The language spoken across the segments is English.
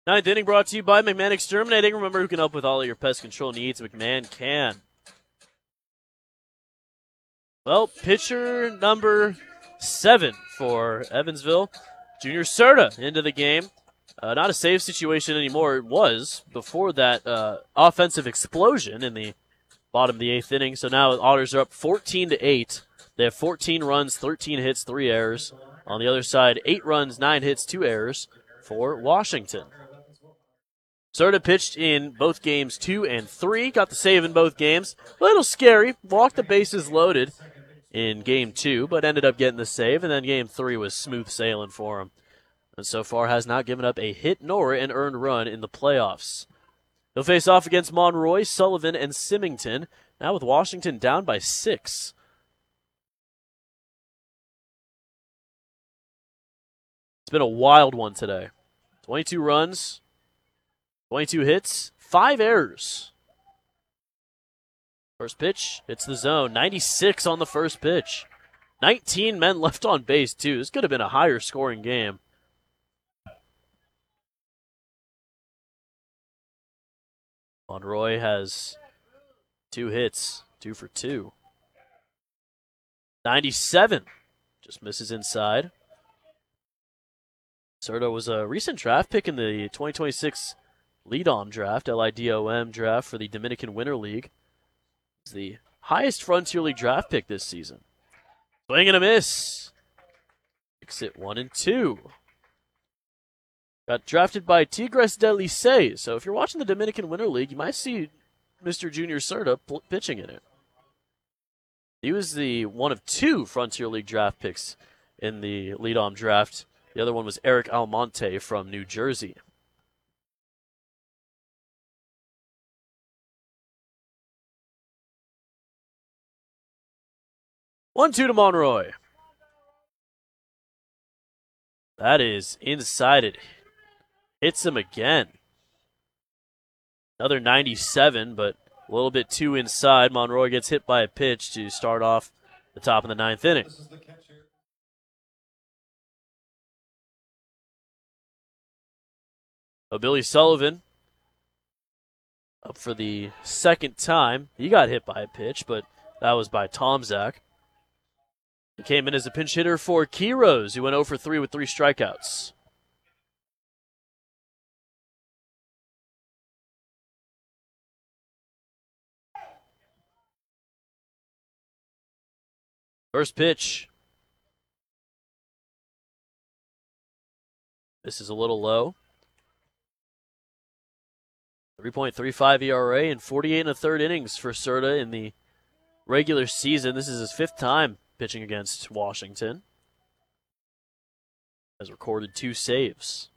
Ninth inning brought to you by McMahon Exterminating. Remember, who can help with all of your pest control needs? McMahon can. Well, pitcher number 7 for Evansville, Junior Serta, into the game. Not a save situation anymore. It was before that offensive explosion in the bottom of the 8th inning. So now the Otters are up 14-8. They have 14 runs, 13 hits, 3 errors. On the other side, 8 runs, 9 hits, 2 errors for Washington. Serta pitched in both games 2 and 3. Got the save in both games. A little scary. Walked the bases loaded in game 2, but ended up getting the save. And then game 3 was smooth sailing for him. And so far has not given up a hit nor an earned run in the playoffs. He'll face off against Monroy, Sullivan, and Symington. Now with Washington down by 6. It's been a wild one today. 22 runs, 22 hits, 5 errors. First pitch, hits the zone. 96 on the first pitch. 19 men left on base, too. This could have been a higher scoring game. Monroy has 2 hits, 2 for 2. 97, just misses inside. Serta was a recent draft pick in the 2026 Lidom draft, LIDOM draft for the Dominican Winter League. It's the highest Frontier League draft pick this season. Swing and a miss. Makes it 1-2. Got drafted by Tigres del Licey, so if you're watching the Dominican Winter League, you might see Mr. Junior Serta pitching in it. He was the one of 2 Frontier League draft picks in the Lidom draft. The other one was Eric Almonte from New Jersey. One-two to Monroy. That is inside it. Hits him again. Another 97, but a little bit too inside. Monroy gets hit by a pitch to start off the top of the 9th inning. Billy Sullivan up for the second time. He got hit by a pitch, but that was by Tomczak. He came in as a pinch hitter for Quiroz, who went 0 for 3 with 3 strikeouts. First pitch. This is a little low. 3.35 ERA and 48 1/3 innings for Serta in the regular season. This is his 5th time pitching against Washington. Has recorded 2 saves.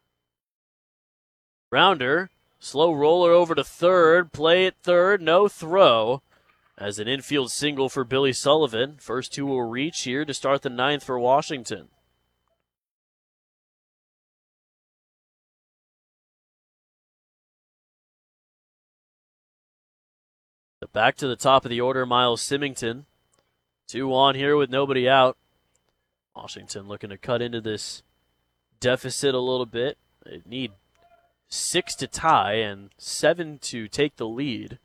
Rounder, slow roller over to third, play at third, no throw. As an infield single for Billy Sullivan. First 2 will reach here to start the 9th for Washington. Back to the top of the order, Miles Symington. 2 on here with nobody out. Washington looking to cut into this deficit a little bit. They need 6 to tie and 7 to take the lead.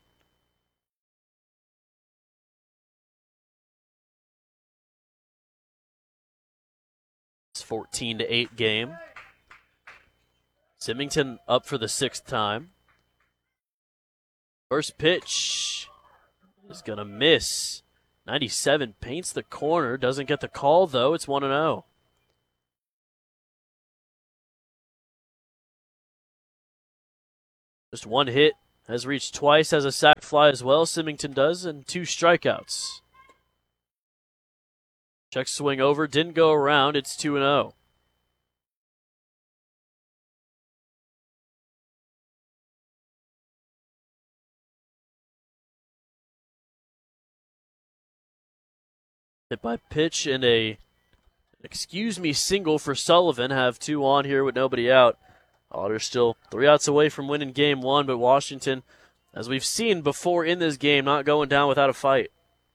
It's 14-8 game. Symington up for the 6th time. First pitch is going to miss. 97 paints the corner. Doesn't get the call, though. It's 1-0. Just 1 hit. Has reached twice. Has a sac fly as well. Symington does. And 2 strikeouts. Check swing over. Didn't go around. It's 2-0. Hit by pitch and a single for Sullivan. Have 2 on here with nobody out. Otters still 3 outs away from winning game 1, but Washington, as we've seen before in this game, not going down without a fight.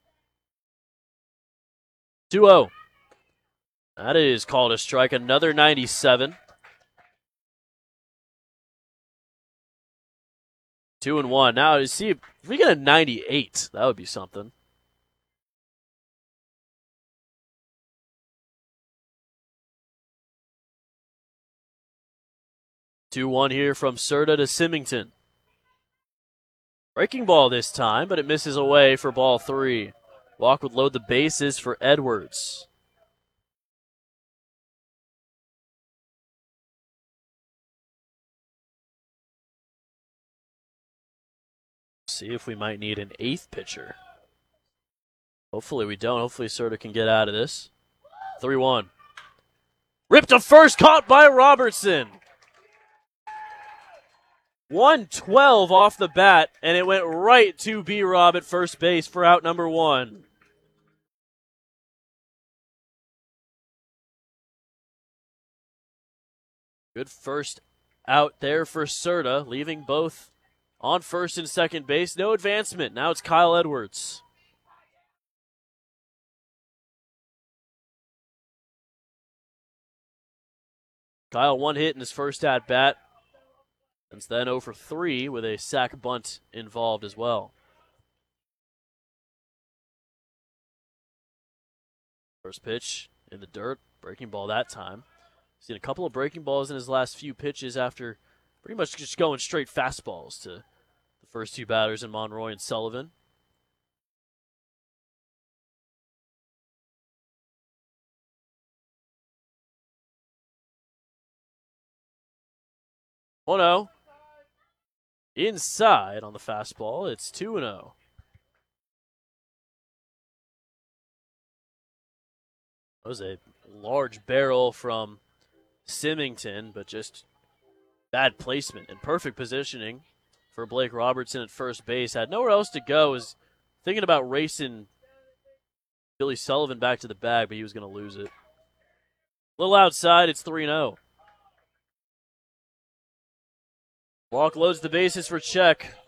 2-0. That is called a strike. Another 97. 2-1. Now, you see, if we get a 98, that would be something. Two one here from Serta to Symington. Breaking ball this time, but it misses away for ball 3. Walk would load the bases for Edwards. See if we might need an 8th pitcher. Hopefully we don't. Hopefully Serta can get out of this. 3-1. Ripped to first, caught by Robertson. 112 off the bat, and it went right to B-Rob at first base for out number 1. Good first out there for Serta, leaving both on first and second base. No advancement. Now it's Kyle Edwards. Kyle, 1 hit in his first at-bat. And then 0 for 3 with a sac bunt involved as well. First pitch in the dirt. Breaking ball that time. Seen a couple of breaking balls in his last few pitches after pretty much just going straight fastballs to the first 2 batters in Monroy and Sullivan. Oh no. Inside on the fastball. It's 2-0. That was a large barrel from Symington, but just bad placement and perfect positioning for Blake Robertson at first base. Had nowhere else to go. Was thinking about racing Billy Sullivan back to the bag, but he was going to lose it. A little outside, it's 3-0. Walk loads the bases for Czech.